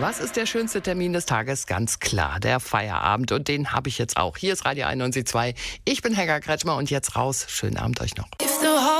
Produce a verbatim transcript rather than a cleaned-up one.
Was ist der schönste Termin des Tages? Ganz klar, der Feierabend. Und den habe ich jetzt auch. Hier ist Radio einundneunzig Komma zwei. Ich bin Helga Kretschmer und jetzt raus. Schönen Abend euch noch.